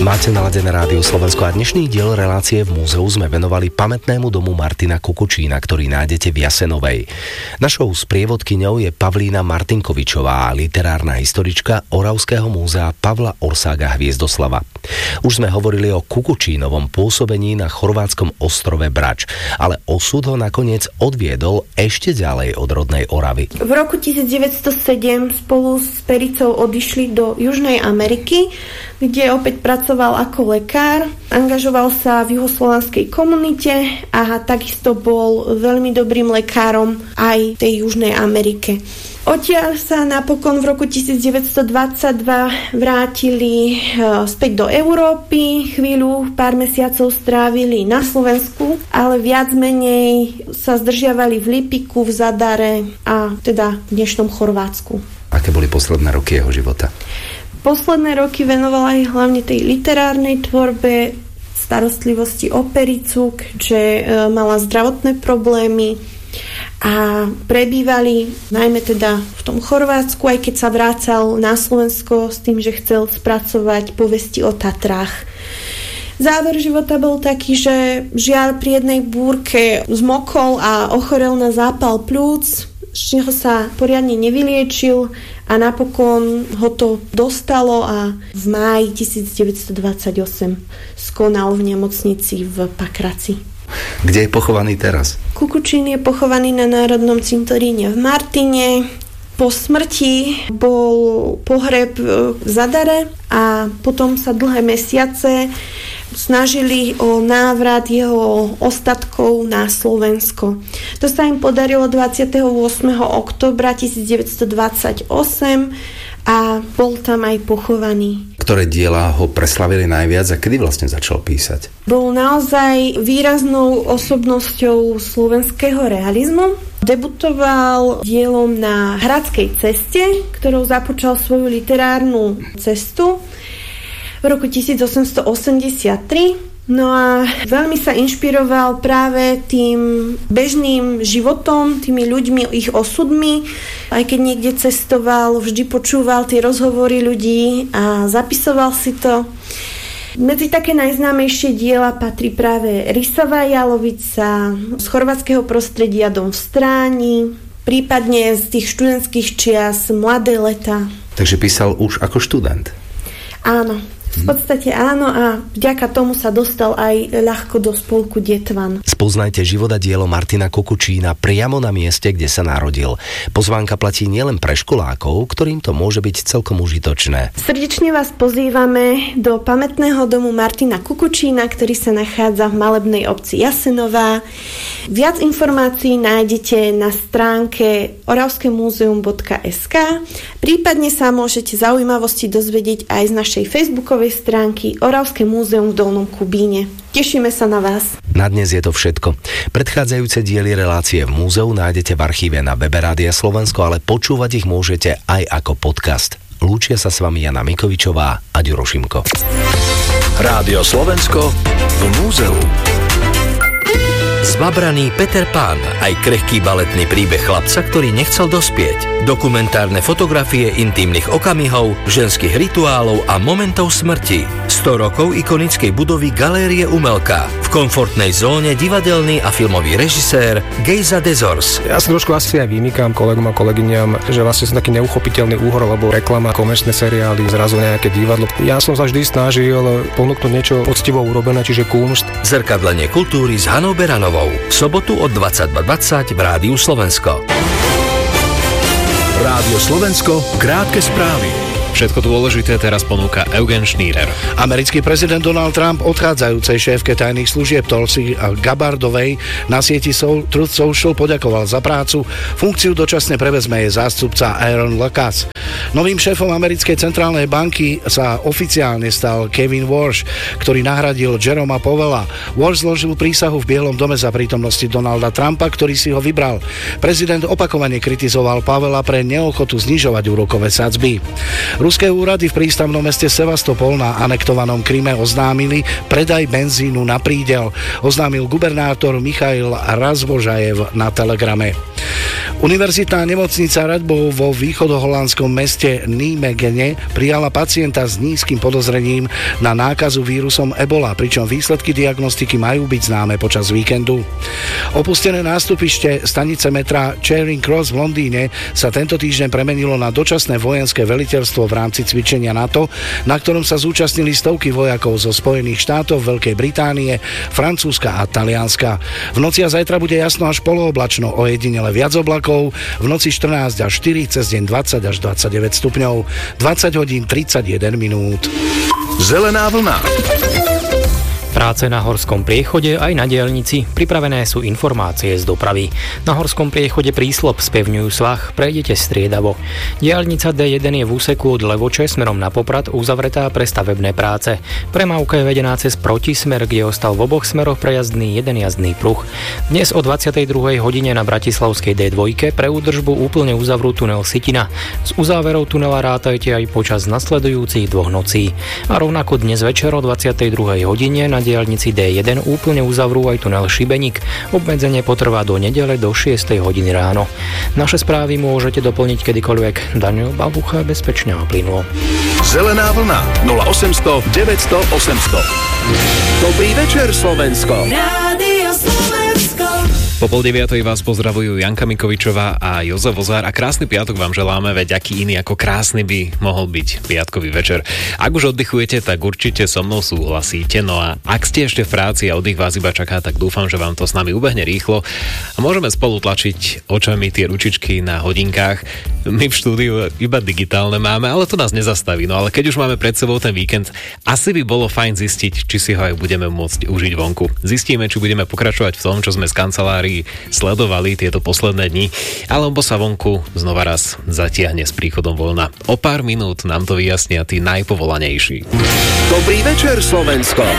Máte naladené Rádio Slovensko a dnešný diel relácie v múzeu sme venovali pamätnému domu Martina Kukučína, ktorý nájdete v Jasenovej. Našou sprievodkyňou je Pavlína Martinkovičová, literárna historička Oravského múzea Pavla Orsága Hviezdoslava. Už sme hovorili o Kukučínovom pôsobení na chorvátskom ostrove Brač, ale osud ho nakoniec odviedol ešte ďalej od rodnej Oravy. V roku 1907 spolu s Pericou odišli do Južnej Ameriky, kde opäť pracoval ako lekár, angažoval sa v juhoslovanskej komunite a takisto bol veľmi dobrým lekárom aj v tej Južnej Amerike. Odtiaľ sa napokon v roku 1922 vrátili späť do Európy, pár mesiacov strávili na Slovensku, ale viac menej sa zdržiavali v Lipiku, v Zadare a teda v dnešnom Chorvátsku. Aké boli posledné roky jeho života? Posledné roky venovala aj hlavne tej literárnej tvorbe, starostlivosti o Pericu, keďže mala zdravotné problémy a prebývali najmä teda v tom Chorvátsku, aj keď sa vrácal na Slovensko s tým, že chcel spracovať povesti o Tatrách. Záver života bol taký, že žiaľ pri jednej búrke zmokol a ochorel na zápal pľúc, z čoho sa poriadne nevyliečil a napokon ho to dostalo a v máji 1928 skonal v nemocnici v Pakraci. Kde je pochovaný teraz? Kukučín je pochovaný na Národnom cintoríne v Martine. Po smrti bol pohreb v Zadare a potom sa dlhé mesiace snažili o návrat jeho ostatkov na Slovensko. To sa im podarilo 28. októbra 1928 a bol tam aj pochovaný. Ktoré diela ho preslavili najviac a kedy vlastne začal písať? Bol naozaj výraznou osobnosťou slovenského realizmu. Debutoval dielom Na Hradskej ceste, ktorou započal svoju literárnu cestu v roku 1883. No a veľmi sa inšpiroval práve tým bežným životom, tými ľuďmi, ich osudmi. Aj keď niekde cestoval, vždy počúval tie rozhovory ľudí a zapisoval si to. Medzi také najznámejšie diela patrí práve Rysová jalovica, z chorvátskeho prostredia Dom v Stráni, prípadne z tých študentských čias Mladé leta. Takže písal už ako študent? Áno. V podstate áno a vďaka tomu sa dostal aj ľahko do spolku Detvan. Spoznajte život a dielo Martina Kukučína priamo na mieste, kde sa narodil. Pozvánka platí nielen pre školákov, ktorým to môže byť celkom užitočné. Srdečne vás pozývame do pamätného domu Martina Kukučína, ktorý sa nachádza v malebnej obci Jasenová. Viac informácií nájdete na stránke oravskemuzeum.sk. Prípadne sa môžete zaujímavosti dozvedieť aj z našej facebookovej stránky Oravské múzeum v Dolnom Kubíne. Tešíme sa na vás. Na dnes je to všetko. Predchádzajúce diely relácie v múzeu nájdete v archíve na webe Rádia Slovensko, ale počúvať ich môžete aj ako podcast. Lúčia sa s vami Jana Mikovičová a Ďuro Šimko. Rádio Slovensko v múzeu. Zbabraný Peter Pan, aj krehký baletný príbeh chlapca, ktorý nechcel dospieť. Dokumentárne fotografie intímnych okamihov, ženských rituálov a momentov smrti. 100 rokov ikonickej budovy Galérie Umelka. V komfortnej zóne divadelný a filmový režisér Gejza Dezors. Ja sa trošku asi aj vymýkam kolegom a kolegyňam, že vlastne som taký neuchopiteľný úhor, lebo reklama, komerčné seriály, zrazu nejaké divadlo. Ja som sa vždy snažil ponúknuť niečo poctivo urobené, čiže kunšt. Zrkadlenie kultúry s Hanou Beranovou. V sobotu od 22:20 v Rádiu Slovensko. Rádio Slovensko, krátke správy. Všetko dôležité teraz ponúka Eugen Schneider. Americký prezident Donald Trump odchádzajúcej šéfke tajných služieb Tulsi Gabbardovej na sieti Truth Social poďakoval za prácu. Funkciu dočasne prevezme jej zástupca Aaron Lakas. Novým šéfom americkej centrálnej banky sa oficiálne stal Kevin Warsh, ktorý nahradil Jeroma Powella. Warsh zložil prísahu v Bielom dome za prítomnosti Donalda Trumpa, ktorý si ho vybral. Prezident opakovane kritizoval Powella pre neochotu znižovať úrokové sadzby. Ruské úrady v prístavnom meste Sevastopol na anektovanom Kryme oznámili predaj benzínu na prídel, oznámil gubernátor Michail Razvožajev na Telegrame. Univerzitná nemocnica Radboud vo východoholandskom meste Nijmegen prijala pacienta s nízkym podozrením na nákazu vírusom Ebola, pričom výsledky diagnostiky majú byť známe počas víkendu. Opustené nástupište stanice metra Charing Cross v Londýne sa tento týždeň premenilo na dočasné vojenské veliteľstvo v rámci cvičenia NATO, na ktorom sa zúčastnili stovky vojakov zo Spojených štátov, Veľkej Británie, Francúzska a Talianska. V noci a zajtra bude jasno až polooblačno, ojedinele viac oblakov, v noci 14 až 4, cez deň 20 až 29 stupňov, 20 hodín 31 minút. Zelená vlna. Práce na horskom priechode aj na diaľnici. Pripravené sú informácie z dopravy. Na horskom priechode Príslop spevňujú svah, prejdete striedavo. Diaľnica D1 je v úseku od Levoče smerom na Poprad uzavretá pre stavebné práce. Premávka je vedená cez protismer, kde ostal v oboch smeroch prejazdný jeden jazdný pruh. Dnes o 22. hodine na Bratislavskej D2 pre údržbu úplne uzavrú tunel Sitina. S uzáverou tunela rátajte aj počas nasledujúcich 2 nocí. A rovnako dnes večer o 22. hodine na diaľnici D1 úplne uzavrú aj tunel Šibeník. Obmedzenie potrvá do nedele do 6 hodiny ráno. Naše správy môžete doplniť kedykoľvek. Daniel Babucha, bezpečne a plynulo. Zelená vlna 0800 900 800. Dobrý večer, Slovensko. Rádio Slovensko. Po 8:30 vás pozdravujú Janka Mikovičová a Jozef Vozár a krásny piatok vám želáme, veď aký iný ako krásny by mohol byť piatkový večer. Ak už oddychujete, tak určite so mnou súhlasíte, no a ak ste ešte v práci a oddych vás iba čaká, tak dúfam, že vám to s nami ubehne rýchlo a môžeme spolu tlačiť očami tie ručičky na hodinkách. My v štúdiu iba digitálne máme, ale to nás nezastaví, no ale keď už máme pred sebou ten víkend, asi by bolo fajn zistiť, či si ho aj budeme môcť užiť vonku. Zistíme, či budeme pokračovať v tom, čo sme z kancelárii sledovali tieto posledné dni, alebo sa vonku znova raz zatiahne s príchodom voľna. O pár minút nám to vyjasnia tí najpovolanejší. Dobrý večer, Slovensko.